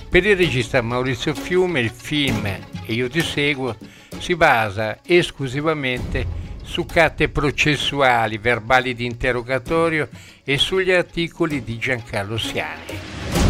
Per il regista Maurizio Fiume il film E io ti seguo si basa esclusivamente su carte processuali, verbali di interrogatorio e sugli articoli di Giancarlo Siani.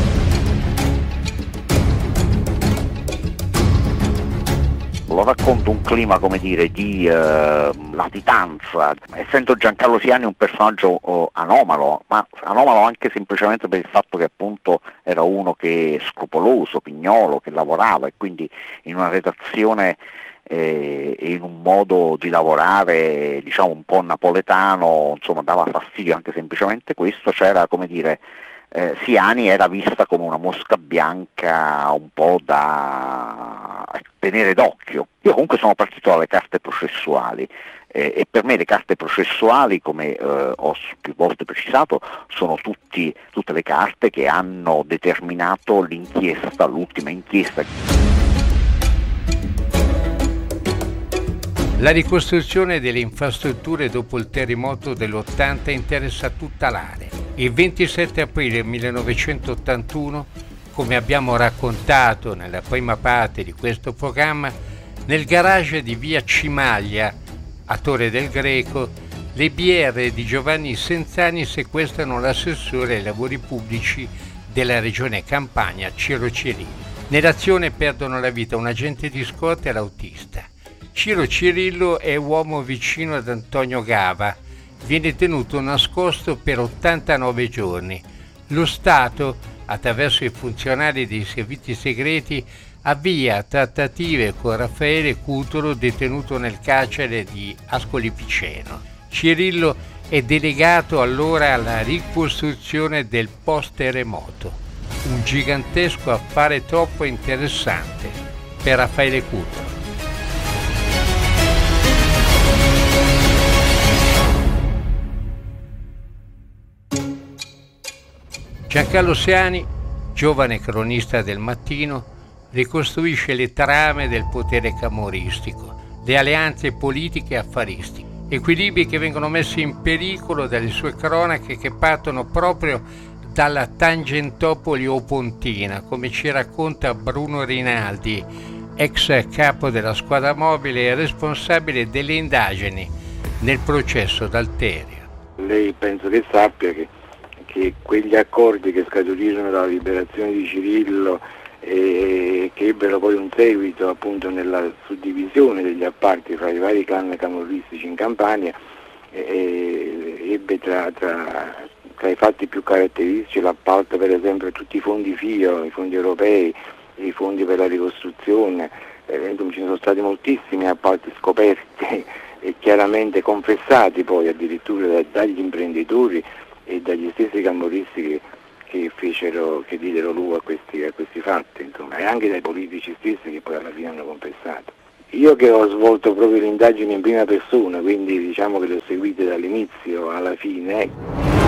Lo racconta un clima, come dire, di latitanza, essendo Giancarlo Siani un personaggio anomalo, ma anomalo anche semplicemente per il fatto che appunto era uno che è scrupoloso, pignolo, che lavorava e quindi in una redazione e in un modo di lavorare diciamo un po' napoletano, insomma dava fastidio anche semplicemente questo. C'era, come dire, Siani era vista come una mosca bianca un po' da tenere d'occhio. Io comunque sono partito dalle carte processuali e per me le carte processuali, come ho più volte precisato, sono tutte le carte che hanno determinato l'inchiesta, l'ultima inchiesta. La ricostruzione delle infrastrutture dopo il terremoto dell'80 interessa tutta l'area. Il 27 aprile 1981, come abbiamo raccontato nella prima parte di questo programma, nel garage di via Cimaglia, a Torre del Greco, le BR di Giovanni Senzani sequestrano l'assessore ai lavori pubblici della regione Campania, Ciro Cirillo. Nell'azione perdono la vita un agente di scorta e l'autista. Ciro Cirillo è uomo vicino ad Antonio Gava, viene tenuto nascosto per 89 giorni. Lo Stato, attraverso i funzionari dei servizi segreti, avvia trattative con Raffaele Cutolo, detenuto nel carcere di Ascoli Piceno. Cirillo è delegato allora alla ricostruzione del post-terremoto, un gigantesco affare troppo interessante per Raffaele Cutolo. Giancarlo Siani, giovane cronista del Mattino, ricostruisce le trame del potere camorristico, le alleanze politiche e affaristiche, equilibri che vengono messi in pericolo dalle sue cronache che partono proprio dalla Tangentopoli Opontina, come ci racconta Bruno Rinaldi, ex capo della squadra mobile e responsabile delle indagini nel processo d'Alterio. Lei penso che sappia che quegli accordi che scaturirono dalla liberazione di Cirillo e che ebbero poi un seguito appunto nella suddivisione degli appalti fra i vari clan camorristici in Campania, ebbe tra i fatti più caratteristici l'appalto per esempio a tutti i fondi FIO, i fondi europei, i fondi per la ricostruzione. Ci sono stati moltissimi appalti scoperti e chiaramente confessati poi addirittura dagli imprenditori e dagli stessi camorristi che diedero luogo a questi fatti, insomma, e anche dai politici stessi che poi alla fine hanno confessato. Io che ho svolto proprio le indagini in prima persona, quindi diciamo che le ho seguite dall'inizio alla fine,